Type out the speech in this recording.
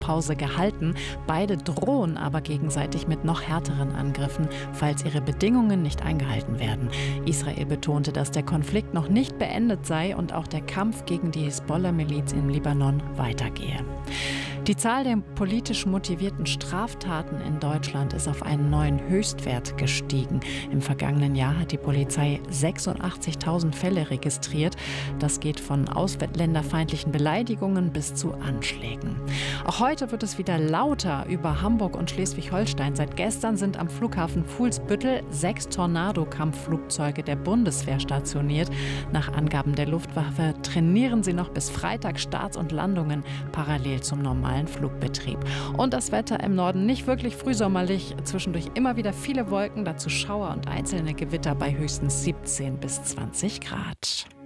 Kampfpause gehalten. Beide drohen aber gegenseitig mit noch härteren Angriffen, falls ihre Bedingungen nicht eingehalten werden. Israel betonte, dass der Konflikt noch nicht beendet sei und auch der Kampf gegen die Hisbollah-Miliz im Libanon weitergehe. Die Zahl der politisch motivierten Straftaten in Deutschland ist auf einen neuen Höchstwert gestiegen. Im vergangenen Jahr hat die Polizei 86.000 Fälle registriert. Das geht von ausländerfeindlichen Beleidigungen bis zu Anschlägen. Auch heute wird es wieder lauter über Hamburg und Schleswig-Holstein. Seit gestern sind am Flughafen Fuhlsbüttel 6 Tornado-Kampfflugzeuge der Bundeswehr stationiert. Nach Angaben der Luftwaffe trainieren sie noch bis Freitag Starts und Landungen parallel zum normalen Flugbetrieb. Und das Wetter im Norden nicht wirklich frühsommerlich, zwischendurch immer wieder viele Wolken, dazu Schauer und einzelne Gewitter bei höchstens 17 bis 20 Grad.